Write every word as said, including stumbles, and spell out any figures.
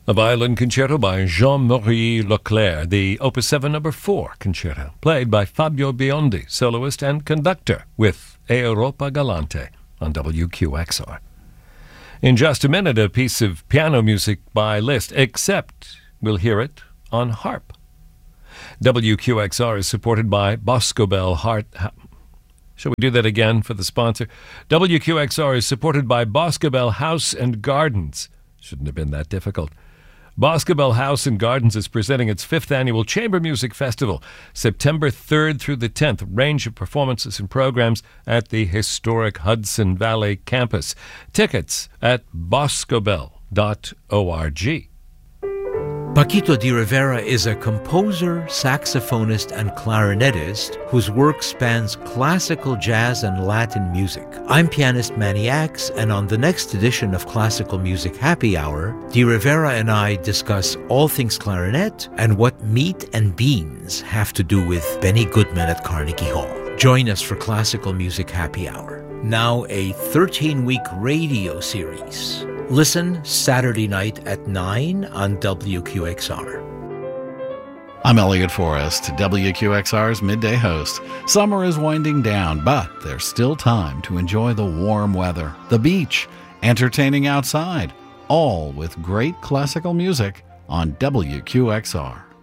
A violin concerto by Jean-Marie Leclerc, the Opus seven number four concerto, played by Fabio Biondi, soloist and conductor, with Europa Galante on W Q X R. In just a minute, a piece of piano music by Liszt, except we'll hear it on harp. W Q X R is supported by Boscobel Hart... Shall we do that again for the sponsor? W Q X R is supported by Boscobel House and Gardens. Shouldn't have been that difficult. Boscobel House and Gardens is presenting its fifth annual Chamber Music Festival, September third through the tenth. A range of performances and programs at the historic Hudson Valley campus. Tickets at boscobel dot org. Paquito de Rivera is a composer, saxophonist, and clarinetist whose work spans classical, jazz, and Latin music. I'm pianist Manny Axe, and on the next edition of Classical Music Happy Hour, de Rivera and I discuss all things clarinet and what meat and beans have to do with Benny Goodman at Carnegie Hall. Join us for Classical Music Happy Hour, now a thirteen-week radio series. Listen Saturday night at nine on W Q X R. I'm Elliot Forrest, W Q X R's midday host. Summer is winding down, but there's still time to enjoy the warm weather, the beach, entertaining outside, all with great classical music on W Q X R.